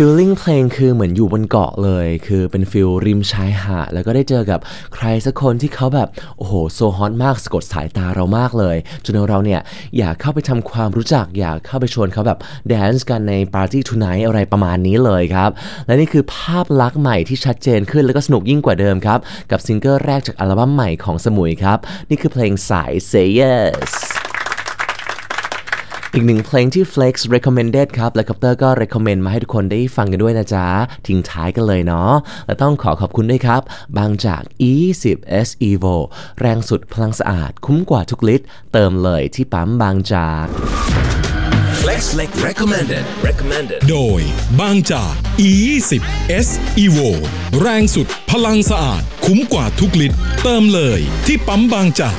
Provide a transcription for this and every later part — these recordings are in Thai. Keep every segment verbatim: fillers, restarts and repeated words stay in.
ฟีลลิ่งเพลงคือเหมือนอยู่บนเกาะเลยคือเป็นฟีลริมชายหาดแล้วก็ได้เจอกับใครสักคนที่เขาแบบโอ้โหโซฮอตมากสะกดสายตาเรามากเลยจนเราเนี่ยอยากเข้าไปทำความรู้จักอยากเข้าไปชวนเขาแบบแดนซ์กันในปาร์ตี้ทูไนท์อะไรประมาณนี้เลยครับและนี่คือภาพลักษณ์ใหม่ที่ชัดเจนขึ้นแล้วก็สนุกยิ่งกว่าเดิมครับกับซิงเกิลแรกจากอัลบั้มใหม่ของสมุยครับนี่คือเพลงสาย Say Yesอีกหนึ่งเพลงที่ Flex recommended ครับและคอปเตอร์ก็ recommend มาให้ทุกคนได้ฟังกันด้วยนะจ๊ะทิ้งท้ายกันเลยเนาะและต้องขอขอบคุณด้วยครับบางจาก อี สิบ เอส Evo แรงสุดพลังสะอาดคุ้มกว่าทุกลิตรเติมเลยที่ปั๊มบางจาก Flex recommended recommended โดยบางจาก อี ยี่สิบ เอส Evo แรงสุดพลังสะอาดคุ้มกว่าทุกลิตรเติมเลยที่ปั๊มบางจาก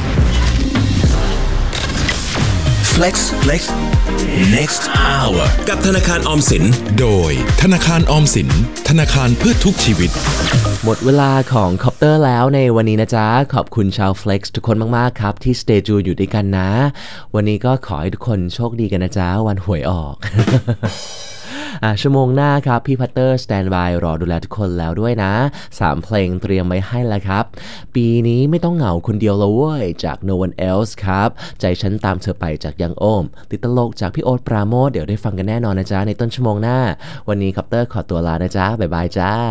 Flex Flex next hour กับธนาคารออมสินโดยธนาคารออมสินธนาคารเพื่อทุกชีวิตหมดเวลาของคอปเตอร์แล้วในวันนี้นะจ๊ะขอบคุณชาว Flex ทุกคนมากๆครับที่ Stay Tuned อยู่ด้วยกันนะวันนี้ก็ขอให้ทุกคนโชคดีกันนะจ๊ะวันหวยออก อ่ะชั่วโมงหน้าครับพี่พัตเตอร์สแตนด์บายรอดูแลทุกคนแล้วด้วยนะสามเพลงเตรียมไว้ให้แล้วครับปีนี้ไม่ต้องเหงาคนเดียวแล้วเว้ยจาก No One Else ครับใจฉันตามเธอไปจากยังโอมติดตลกจากพี่โอ๊ตปราโมทเดี๋ยวได้ฟังกันแน่นอนนะจ๊ะในต้นชั่วโมงหน้าวันนี้คอปเตอร์ขอตัวลานะจ๊ะบ๊ายบายจ้า